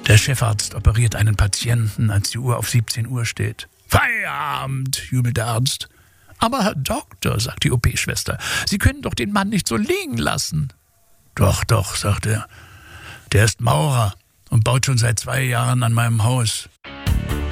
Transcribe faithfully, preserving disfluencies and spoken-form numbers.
Der Chefarzt operiert einen Patienten, als die Uhr auf siebzehn Uhr steht. »Feierabend«, jubelt der Arzt. »Aber Herr Doktor«, sagt die O P-Schwester, »Sie können doch den Mann nicht so liegen lassen.« »Doch, doch«, sagt er. »Der ist Maurer und baut schon seit zwei Jahren an meinem Haus.